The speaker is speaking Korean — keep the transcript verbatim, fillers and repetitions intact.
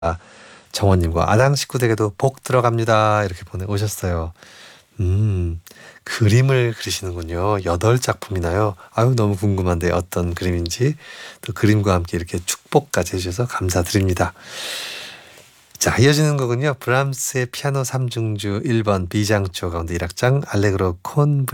정원님과 아당 식구들에게도 복 들어갑니다. 이렇게 보내오셨어요. 음, 그림을 그리시는군요. 여덟 작품이나요? 아유, 너무 궁금한데 어떤 그림인지. 또 그림과 함께 이렇게 축복까지 해주셔서 감사드립니다. 자, 이어지는 곡은요. 브람스의 피아노 삼중주 일 번 B장조 가운데 일 악장 알레그로 콘